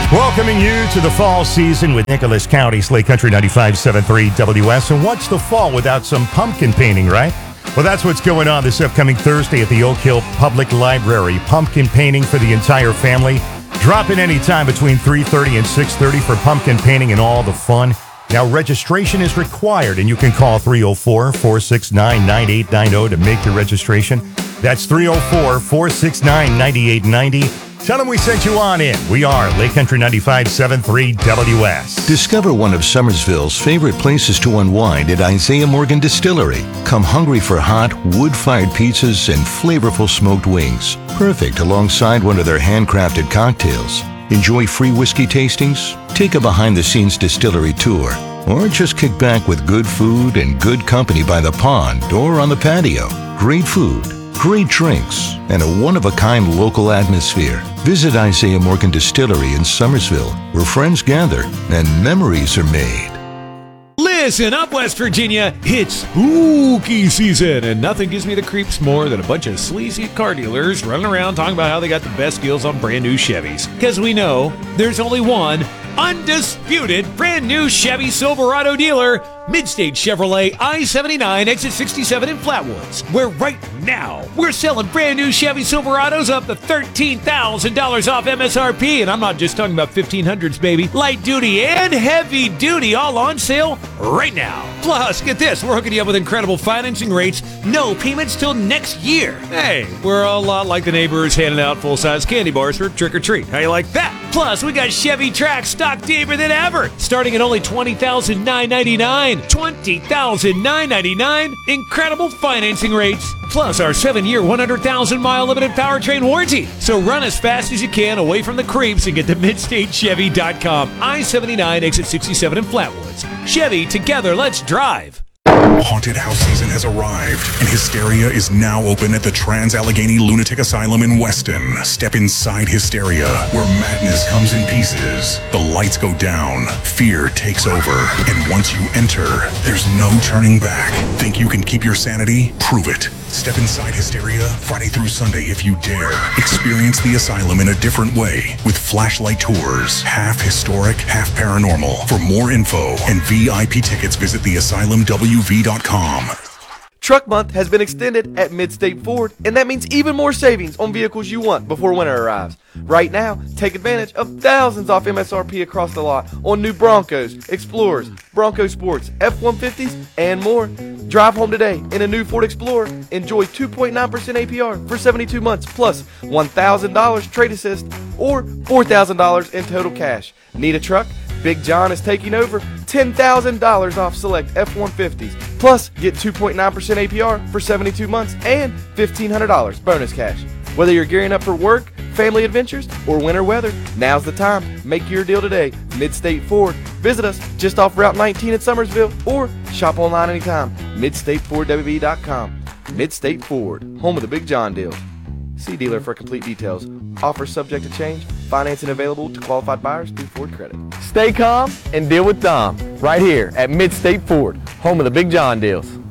Welcoming you to the fall season with Nicholas County, Slate Country 95.73 WS. And what's the fall without some pumpkin painting, right? Well, that's what's going on this upcoming Thursday at the Oak Hill Public Library. Pumpkin painting for the entire family. Drop in any time between 3:30 and 6:30 for pumpkin painting and all the fun. Now, registration is required, and you can call 304-469-9890 to make your registration. That's 304-469-9890. Tell them we sent you on in. We are Lake Country 95.73 WS. Discover one of Summersville's favorite places to unwind at Isaiah Morgan Distillery. Come hungry for hot, wood-fired pizzas and flavorful smoked wings. Perfect alongside one of their handcrafted cocktails. Enjoy free whiskey tastings, take a behind-the-scenes distillery tour, or just kick back with good food and good company by the pond or on the patio. Great food, great drinks, and a one-of-a-kind local atmosphere. Visit Isaiah Morgan Distillery in Summersville, where friends gather and memories are made. Listen up, West Virginia. It's spooky season, and nothing gives me the creeps more than a bunch of sleazy car dealers running around talking about how they got the best deals on brand new Chevys. Because we know there's only one undisputed brand new Chevy Silverado dealer, Midstate Chevrolet I-79 exit 67 in Flatwoods, where right now we're selling brand new Chevy Silverados up to $13,000 off MSRP, and I'm not just talking about 1500s, baby. Light duty and heavy duty all on sale right now. Plus, get this, we're hooking you up with incredible financing rates, no payments till next year. Hey, we're a lot like the neighbors handing out full-size candy bars for trick-or-treat. How you like that? Plus, we got Chevy Trax stock deeper than ever, starting at only $20,999. $20,999. Incredible financing rates. Plus our 7-year, 100,000-mile limited powertrain warranty. So run as fast as you can away from the creeps and get to MidstateChevy.com. I-79 exit 67 in Flatwoods. Chevy, together, let's drive. Haunted house season has arrived, and Hysteria is now open at the Trans-Allegheny Lunatic Asylum in Weston. Step inside Hysteria, where madness comes in pieces. The lights go down, fear takes over, and once you enter, there's no turning back. Think you can keep your sanity? Prove it. Step inside Hysteria Friday through Sunday if you dare. Experience the asylum in a different way with flashlight tours, half historic, half paranormal. For more info and VIP tickets, visit theasylumwv.com. Truck Month has been extended at Midstate Ford, and that means even more savings on vehicles you want before winter arrives. Right now, take advantage of thousands off MSRP across the lot on new Broncos, Explorers, Bronco Sports, F-150s, and more. Drive home today in a new Ford Explorer. Enjoy 2.9% APR for 72 months, plus $1,000 trade assist or $4,000 in total cash. Need a truck? Big John is taking over. $10,000 off select F-150s. Plus, get 2.9% APR for 72 months and $1,500 bonus cash. Whether you're gearing up for work, family adventures, or winter weather, now's the time. Make your deal today. Midstate Ford. Visit us just off Route 19 in Summersville or shop online anytime. MidstateFordWB.com. Midstate Ford, home of the Big John deal. See dealer for complete details. Offer subject to change. Financing available to qualified buyers through Ford Credit. Stay calm and deal with Dom right here at Midstate Ford, home of the Big John deals.